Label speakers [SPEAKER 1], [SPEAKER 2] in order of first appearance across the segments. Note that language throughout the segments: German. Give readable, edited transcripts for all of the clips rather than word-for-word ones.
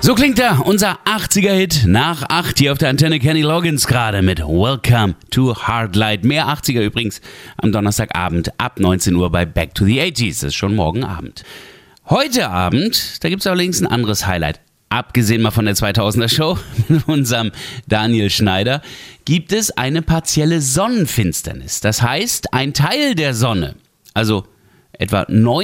[SPEAKER 1] So klingt er, unser 80er-Hit nach 8 hier auf der Antenne. Kenny Loggins gerade mit Welcome to Hard Light. Mehr 80er übrigens am Donnerstagabend ab 19 Uhr bei Back to the 80s. Das ist schon morgen Abend. Heute Abend, da gibt es allerdings ein anderes Highlight. Abgesehen mal von der 2000er Show mit unserem Daniel Schneider, gibt es eine partielle Sonnenfinsternis. Das heißt, ein Teil der Sonne, also etwa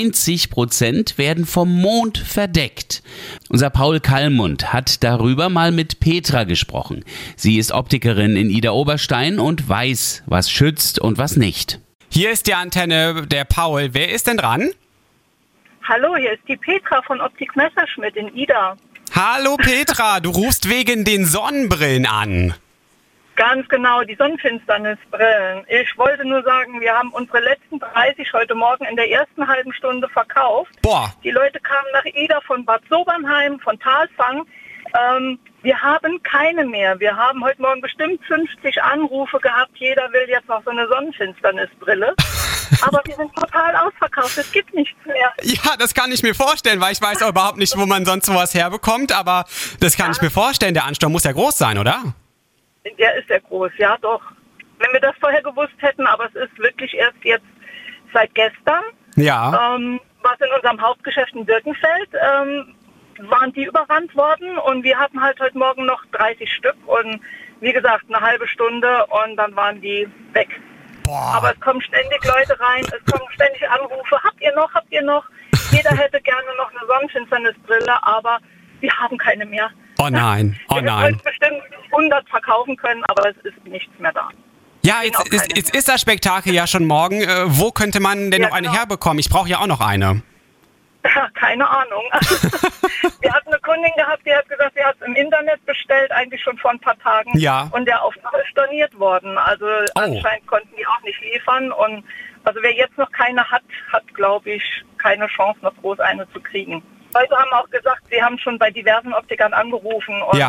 [SPEAKER 1] 90% werden vom Mond verdeckt. Unser Paul Kallmund hat darüber mal mit Petra gesprochen. Sie ist Optikerin in Idar-Oberstein und weiß, was schützt und was nicht.
[SPEAKER 2] Hier ist die Antenne, der Paul. Wer ist denn dran?
[SPEAKER 3] Hallo, hier ist die Petra von Optik Messerschmidt in Ida.
[SPEAKER 2] Hallo Petra, du rufst wegen den Sonnenbrillen an.
[SPEAKER 3] Ganz genau, die Sonnenfinsternisbrillen. Ich wollte nur sagen, wir haben unsere letzten 30 heute Morgen in der ersten halben Stunde verkauft.
[SPEAKER 2] Boah.
[SPEAKER 3] Die Leute kamen nach Ida von Bad Sobernheim, von Talfang. Wir haben keine mehr. Wir haben heute Morgen bestimmt 50 Anrufe gehabt. Jeder will jetzt noch so eine Sonnenfinsternisbrille. Aber wir sind total ausverkauft. Es gibt nichts mehr.
[SPEAKER 2] Ja, das kann ich mir vorstellen, weil ich weiß auch überhaupt nicht, wo man sonst sowas herbekommt. Aber das kann ich mir vorstellen. Der Ansturm muss ja groß sein, oder?
[SPEAKER 3] Der ist sehr groß, ja doch. Wenn wir das vorher gewusst hätten, aber es ist wirklich erst jetzt seit gestern.
[SPEAKER 2] Ja.
[SPEAKER 3] Was in unserem Hauptgeschäft in Birkenfeld, waren die überrannt worden und wir hatten halt heute Morgen noch 30 Stück und wie gesagt eine halbe Stunde und dann waren die weg.
[SPEAKER 2] Boah.
[SPEAKER 3] Aber es kommen ständig Leute rein, es kommen ständig Anrufe, habt ihr noch? Jeder hätte gerne noch eine Sonnenfinsternisbrille, aber wir haben keine mehr.
[SPEAKER 2] Oh nein, oh nein.
[SPEAKER 3] Wir hätten bestimmt 100 verkaufen können, aber es ist nichts mehr da.
[SPEAKER 2] Ja, jetzt ist das Spektakel ja schon morgen. Wo könnte man denn noch eine herbekommen? Ich brauche ja auch noch eine.
[SPEAKER 3] Keine Ahnung. Wir hatten eine Kundin gehabt, die hat gesagt, sie hat es im Internet bestellt, eigentlich schon vor ein paar Tagen.
[SPEAKER 2] Ja.
[SPEAKER 3] Und der Auftrag ist storniert worden. Also anscheinend konnten die auch nicht liefern. Und also wer jetzt noch keine hat, glaube ich, keine Chance, noch groß eine zu kriegen. Leute haben auch gesagt, sie haben schon bei diversen Optikern angerufen und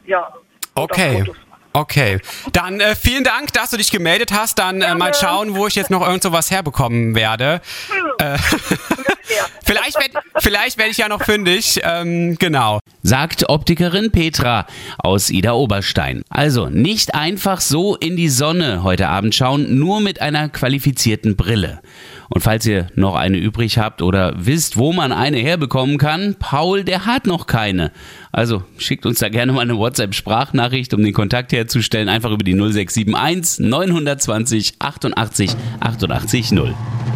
[SPEAKER 2] Okay, dann vielen Dank, dass du dich gemeldet hast. Dann mal schauen, wo ich jetzt noch irgend sowas herbekommen werde. Vielleicht werde ich ja noch fündig, genau.
[SPEAKER 1] Sagt Optikerin Petra aus Idar-Oberstein. Also nicht einfach so in die Sonne heute Abend schauen, nur mit einer qualifizierten Brille. Und falls ihr noch eine übrig habt oder wisst, wo man eine herbekommen kann, Paul, der hat noch keine. Also schickt uns da gerne mal eine WhatsApp-Sprachnachricht, um den Kontakt herzustellen. Einfach über die 0671 920 88 88 0.